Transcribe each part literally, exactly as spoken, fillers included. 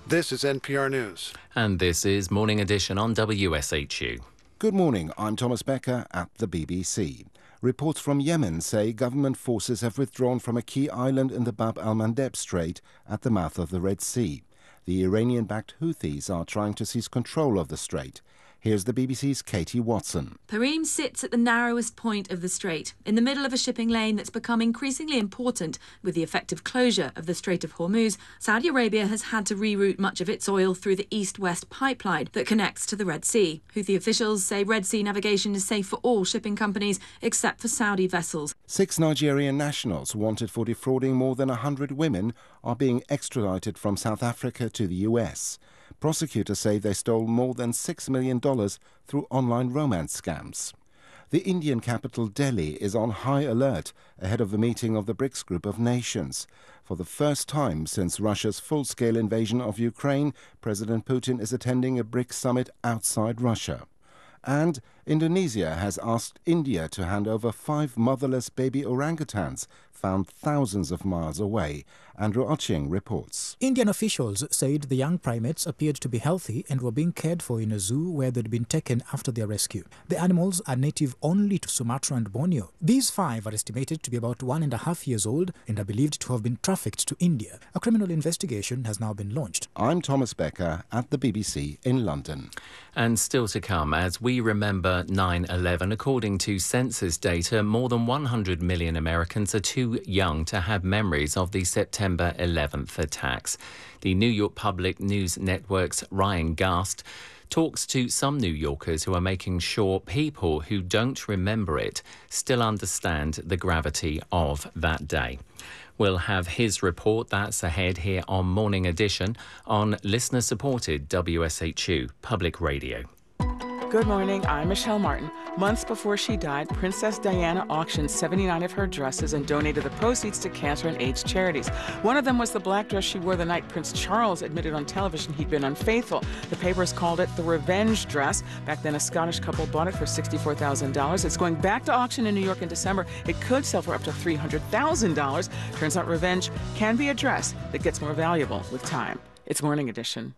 This is N P R News. And this is Morning Edition on W S H U. Good morning, I'm Thomas Becker at the B B C. Reports from Yemen say government forces have withdrawn from a key island in the Bab al-Mandeb Strait at the mouth of the Red Sea. The Iranian-backed Houthis are trying to seize control of the strait. Here's the B B C's Katie Watson. Perim sits at the narrowest point of the strait, in the middle of a shipping lane that's become increasingly important with the effective closure of the Strait of Hormuz. Saudi Arabia has had to reroute much of its oil through the east-west pipeline that connects to the Red Sea. Houthi officials say Red Sea navigation is safe for all shipping companies except for Saudi vessels. Six Nigerian nationals wanted for defrauding more than one hundred women are being extradited from South Africa to the U S. Prosecutors say they stole more than six million dollars through online romance scams. The Indian capital Delhi is on high alert ahead of the meeting of the BRICS group of nations. For the first time since Russia's full-scale invasion of Ukraine, President Putin is attending a BRICS summit outside Russia. And Indonesia has asked India to hand over five motherless baby orangutans found thousands of miles away. Andrew Oching reports. Indian officials said the young primates appeared to be healthy and were being cared for in a zoo where they'd been taken after their rescue. The animals are native only to Sumatra and Borneo. These five are estimated to be about one and a half years old and are believed to have been trafficked to India. A criminal investigation has now been launched. I'm Thomas Becker at the B B C in London. And still to come, as we remember nine eleven, according to census data, more than one hundred million Americans are too young to have memories of the September eleventh attacks. The New York Public News Network's Ryan Gast talks to some New Yorkers who are making sure people who don't remember it still understand the gravity of that day. We'll have his report. That's ahead here on Morning Edition on listener-supported W S H U Public Radio. Good morning, I'm Michelle Martin. Months before she died, Princess Diana auctioned seventy-nine of her dresses and donated the proceeds to cancer and AIDS charities. One of them was the black dress she wore the night Prince Charles admitted on television he'd been unfaithful. The papers called it the revenge dress. Back then, a Scottish couple bought it for sixty-four thousand dollars. It's going back to auction in New York in December. It could sell for up to three hundred thousand dollars. Turns out revenge can be a dress that gets more valuable with time. It's Morning Edition.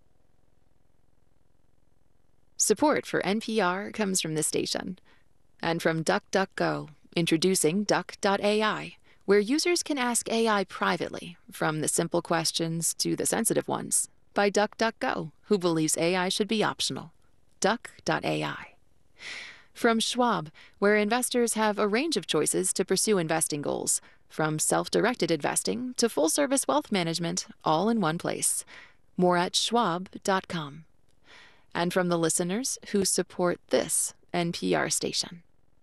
Support for N P R comes from this station. And from DuckDuckGo, introducing Duck dot A I, where users can ask A I privately, from the simple questions to the sensitive ones, by DuckDuckGo, who believes A I should be optional. Duck dot A I. From Schwab, where investors have a range of choices to pursue investing goals, from self-directed investing to full-service wealth management, all in one place. More at schwab dot com. And from the listeners who support this N P R station.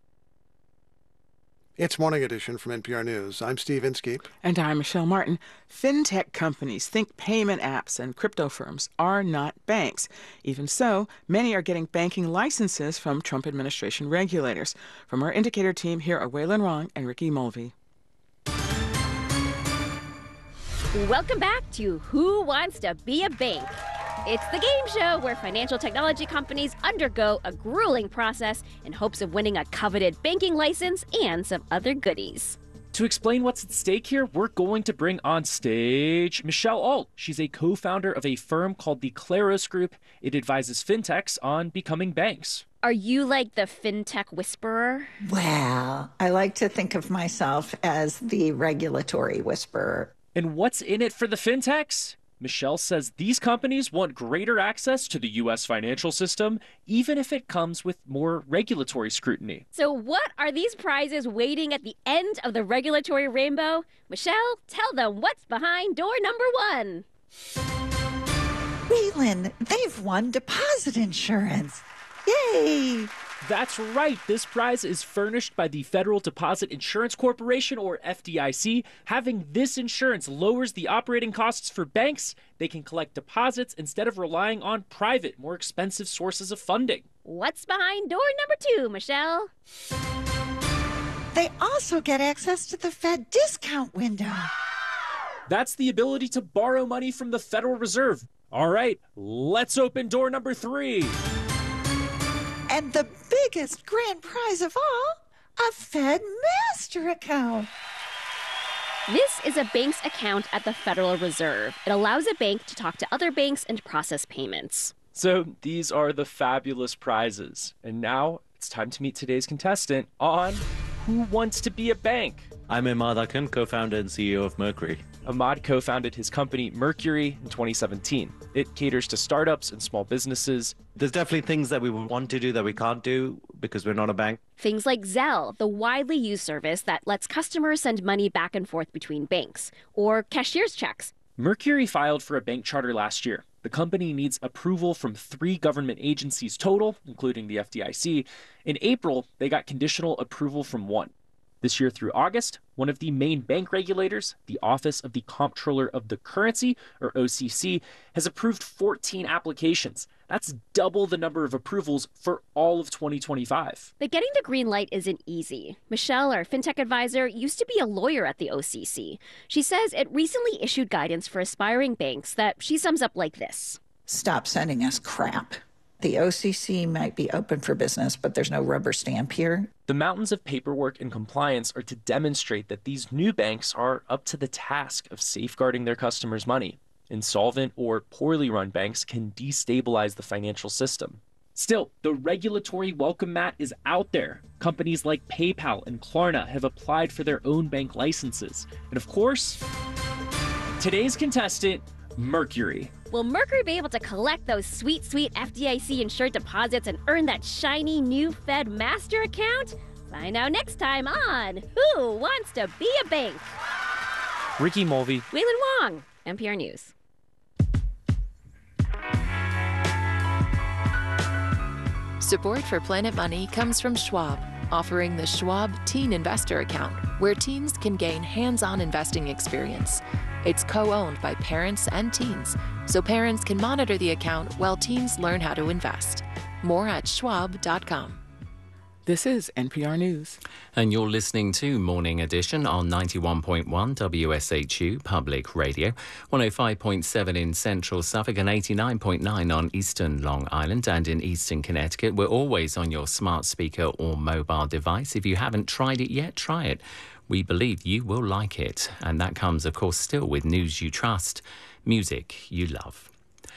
It's Morning Edition from N P R News. I'm Steve Inskeep. And I'm Michelle Martin. Fintech companies, think payment apps and crypto firms, are not banks. Even so, many are getting banking licenses from Trump administration regulators. From our Indicator team, here are Waylon Rong and Ricky Mulvey. Welcome back to Who Wants to Be a Bank? It's the game show where financial technology companies undergo a grueling process in hopes of winning a coveted banking license and some other goodies. To explain what's at stake here, we're going to bring on stage Michelle Alt. She's a co-founder of a firm called the Claros Group. It advises fintechs on becoming banks. Are you like the fintech whisperer? Well, I like to think of myself as the regulatory whisperer. And what's in it for the fintechs? Michelle says these companies want greater access to the U S financial system, even if it comes with more regulatory scrutiny. So what are these prizes waiting at the end of the regulatory rainbow? Michelle, tell them what's behind door number one. Waylon, they've won deposit insurance. Yay! That's right. This prize is furnished by the Federal Deposit Insurance Corporation, or F D I C. Having this insurance lowers the operating costs for banks. They can collect deposits instead of relying on private, more expensive sources of funding. What's behind door number two, Michelle? They also get access to the Fed discount window. That's the ability to borrow money from the Federal Reserve. All right, let's open door number three. And the biggest grand prize of all, a Fed Master account. This is a bank's account at the Federal Reserve. It allows a bank to talk to other banks and process payments. So these are the fabulous prizes. And now it's time to meet today's contestant on Who Wants to Be a Bank? I'm Imad Akan, co-founder and C E O of Mercury. Ahmad co-founded his company Mercury in twenty seventeen. It caters to startups and small businesses. There's definitely things that we want to do that we can't do because we're not a bank. Things like Zelle, the widely used service that lets customers send money back and forth between banks, or cashier's checks. Mercury filed for a bank charter last year. The company needs approval from three government agencies total, including the F D I C. In April, they got conditional approval from one. This year through August, one of the main bank regulators, the Office of the Comptroller of the Currency, or O C C, has approved fourteen applications. That's double the number of approvals for all of twenty twenty-five. But getting the green light isn't easy. Michelle, our fintech advisor, used to be a lawyer at the O C C. She says it recently issued guidance for aspiring banks that she sums up like this. Stop sending us crap. The O C C might be open for business, but there's no rubber stamp here. The mountains of paperwork and compliance are to demonstrate that these new banks are up to the task of safeguarding their customers' money. Insolvent or poorly run banks can destabilize the financial system. Still, the regulatory welcome mat is out there. Companies like PayPal and Klarna have applied for their own bank licenses. And of course, today's contestant, Mercury. Will Mercury be able to collect those sweet, sweet F D I C insured deposits and earn that shiny new Fed Master account? Find out next time on Who Wants to Be a Bank? Ricky Mulvey, Waylon Wong, N P R News. Support for Planet Money comes from Schwab, offering the Schwab Teen Investor Account, where teens can gain hands-on investing experience. It's co-owned by parents and teens, so parents can monitor the account while teens learn how to invest. More at schwab dot com. This is N P R News. And you're listening to Morning Edition on ninety-one point one W S H U Public Radio, one oh five point seven in Central Suffolk and eighty-nine point nine on Eastern Long Island and in Eastern Connecticut. We're always on your smart speaker or mobile device. If you haven't tried it yet, try it. We believe you will like it. And that comes, of course, still with news you trust, music you love.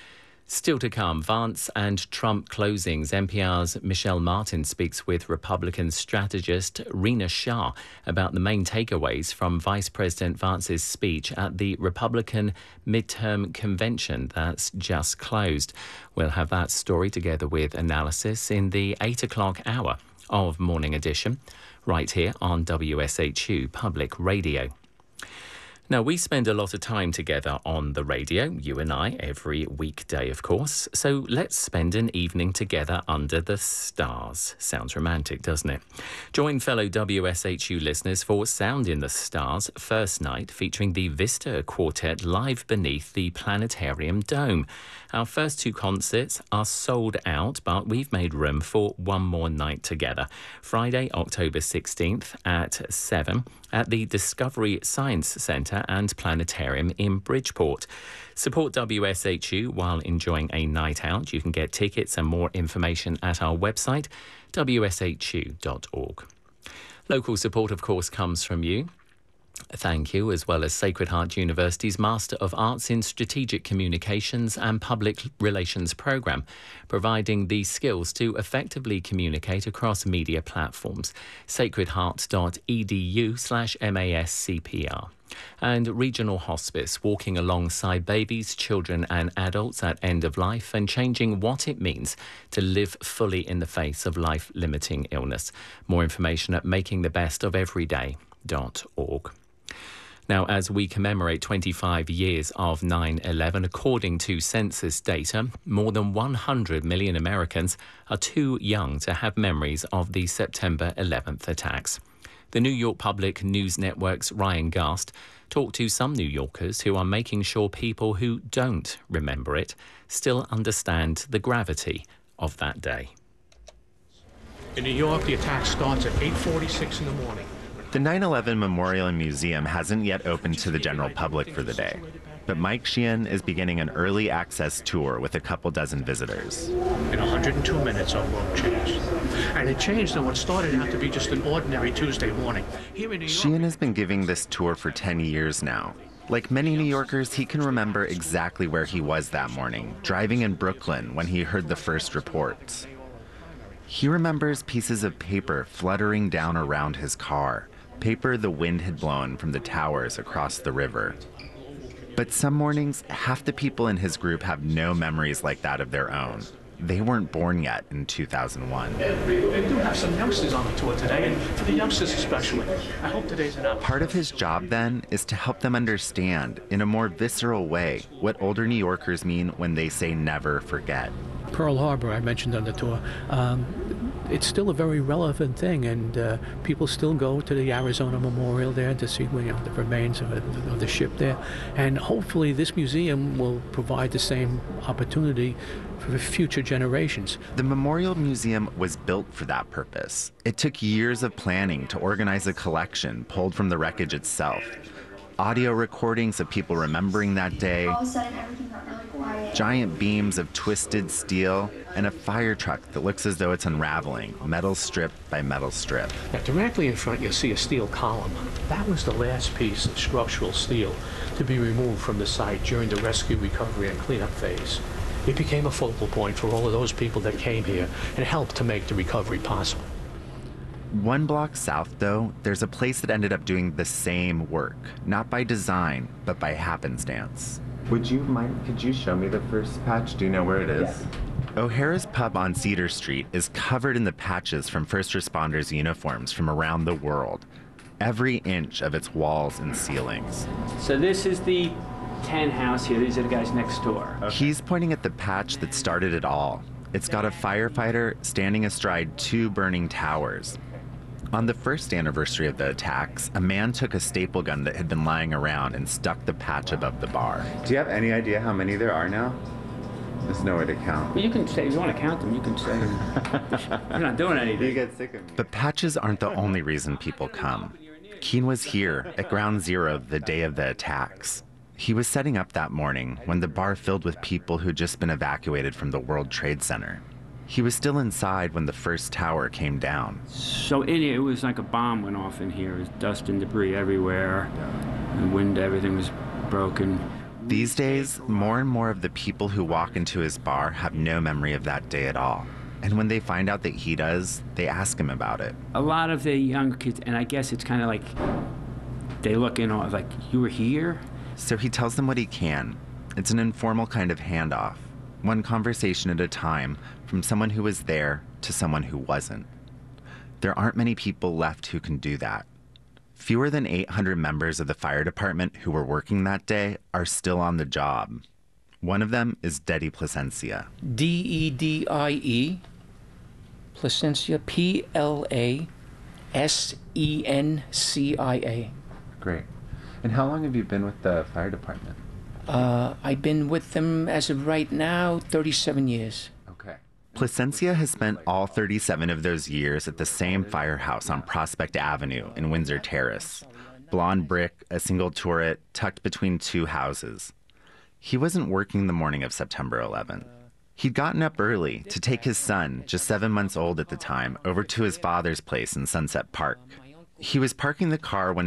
Still to come, Vance and Trump closings. N P R's Michelle Martin speaks with Republican strategist Rina Shah about the main takeaways from Vice President Vance's speech at the Republican midterm convention that's just closed. We'll have that story together with analysis in the eight o'clock hour of Morning Edition, right here on W S H U Public Radio. Now, we spend a lot of time together on the radio, you and I, every weekday, of course. So let's spend an evening together under the stars. Sounds romantic, doesn't it? Join fellow W S H U listeners for Sound in the Stars first night, featuring the Vista Quartet live beneath the Planetarium Dome. Our first two concerts are sold out, but we've made room for one more night together. Friday, October sixteenth at seven at the Discovery Science Centre and Planetarium in Bridgeport. Support W S H U while enjoying a night out. You can get tickets and more information at our website, w s h u dot org. Local support, of course, comes from you. Thank you, as well as Sacred Heart University's Master of Arts in Strategic Communications and Public Relations programme, providing the skills to effectively communicate across media platforms. sacredheart.edu slash MASCPR. And Regional Hospice, walking alongside babies, children and adults at end of life and changing what it means to live fully in the face of life-limiting illness. More information at making the best of every day dot org. Now, as we commemorate twenty-five years of nine eleven, according to census data, more than one hundred million Americans are too young to have memories of the September eleventh attacks. The New York Public News Network's Ryan Gast talked to some New Yorkers who are making sure people who don't remember it still understand the gravity of that day. In New York, the attack starts at eight forty-six in the morning. The nine eleven Memorial and Museum hasn't yet opened to the general public for the day. But Mike Sheehan is beginning an early access tour with a couple dozen visitors. In one hundred two minutes, our world changed. And it changed in what started out to be just an ordinary Tuesday morning. Here in New York, Sheehan has been giving this tour for ten years now. Like many New Yorkers, he can remember exactly where he was that morning, driving in Brooklyn when he heard the first reports. He remembers pieces of paper fluttering down around his car, paper the wind had blown from the towers across the river. But some mornings, half the people in his group have no memories like that of their own. They weren't born yet in two thousand one. we do have some youngsters on the tour today, and for the youngsters especially. I hope today's an opportunity. Part of his job then is to help them understand, in a more visceral way, what older New Yorkers mean when they say never forget. Pearl Harbor, I mentioned on the tour, um, it's still a very relevant thing, and uh, people still go to the Arizona Memorial there to see, you know, the remains of, it, of the ship there. And hopefully this museum will provide the same opportunity for future generations. The Memorial Museum was built for that purpose. It took years of planning to organize a collection pulled from the wreckage itself. Audio recordings of people remembering that day, all of a sudden everything got really quiet. Giant beams of twisted steel, and a fire truck that looks as though it's unraveling, metal strip by metal strip. Now, directly in front, you'll see a steel column. That was the last piece of structural steel to be removed from the site during the rescue, recovery, and cleanup phase. It became a focal point for all of those people that came here and helped to make the recovery possible. One block south, though, there's a place that ended up doing the same work, not by design, but by happenstance. Would you mind, could you show me the first patch? Do you know where it is? Yes. O'Hara's Pub on Cedar Street is covered in the patches from first responders' uniforms from around the world, every inch of its walls and ceilings. So this is the ten house here. These are the guys next door. Okay. He's pointing at the patch that started it all. It's got a firefighter standing astride two burning towers. On the first anniversary of the attacks, a man took a staple gun that had been lying around and stuck the patch above the bar. Do you have any idea how many there are now? There's no way to count. Well, you can say, if you want to count them, you can say. You're not doing anything. You get sick of me. But patches aren't the only reason people come. Keen was here at Ground Zero the day of the attacks. He was setting up that morning when the bar filled with people who'd just been evacuated from the World Trade Center. He was still inside when the first tower came down. So in here, it was like a bomb went off in here. There was dust and debris everywhere. The wind, everything was broken. These days, more and more of the people who walk into his bar have no memory of that day at all. And when they find out that he does, they ask him about it. A lot of the younger kids, and I guess it's kind of like, they look in on, like, you were here? So he tells them what he can. It's an informal kind of handoff, one conversation at a time, from someone who was there to someone who wasn't. There aren't many people left who can do that. Fewer than eight hundred members of the fire department who were working that day are still on the job. One of them is Dedi Plasencia. D E D I E, Plasencia, P L A S E N C I A. Great. And how long have you been with the fire department? Uh, I've been with them as of right now, thirty-seven years. Okay. Plasencia has spent all thirty-seven of those years at the same firehouse on Prospect Avenue in Windsor Terrace. Blonde brick, a single turret, tucked between two houses. He wasn't working the morning of September eleventh. He'd gotten up early to take his son, just seven months old at the time, over to his father's place in Sunset Park. He was parking the car when